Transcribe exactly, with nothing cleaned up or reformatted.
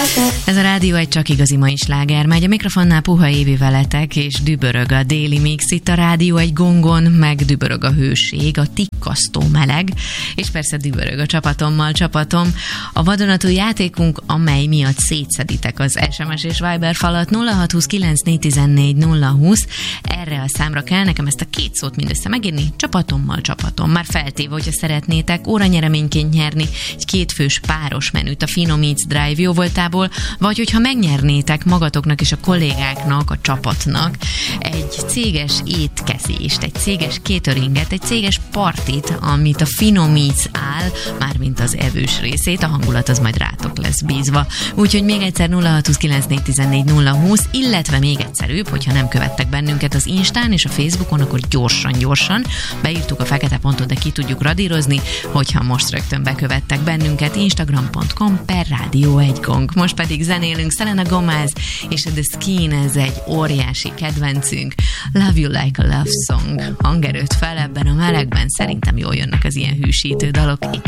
Ez a Rádió egy csak igazi mai sláger. Megy a mikrofonnál Puha Évi veletek, és dübörög a déli mix itt a Rádió egy gongon, meg dübörög a hőség, a tikkasztó meleg, és persze dübörög a csapatommal csapatom. A vadonatúj játékunk, amely miatt szétszeditek az es em es és Viber falat, nulla hat húsz kilenc négy tizennégy nulla húsz. Erre a számra kell nekem ezt a két szót mindössze megírni, csapatommal csapatom. Már feltéve, hogyha szeretnétek óranyereményként nyerni egy kétfős páros menüt a Finom Eats Drive jóvoltából, vagy hogyha megnyernétek magatoknak és a kollégáknak, a csapatnak egy céges étkezést, egy céges cateringet, egy céges partit, amit a Finom Eats áll, mármint az evős részét, a hangulat az majd rátok lesz bízva. Úgyhogy még egyszer nulla hat húsz kilenc négy tizennégy nulla húsz, illetve még egyszerűbb, hogyha nem követtek bennünket az Instán és a Facebookon, akkor gyorsan-gyorsan beírtuk a fekete pontot, de ki tudjuk radírozni, hogyha most rögtön bekövettek bennünket, instagram pont com per rádió egy gong. Most pedig zenélünk, Selena Gomez és a The Skin, ez egy óriási kedvencünk. Love You Like a Love Song. Hangerőt fel ebben a melegben, szerintem jól jönnek az ilyen hűsítő dalok. Itt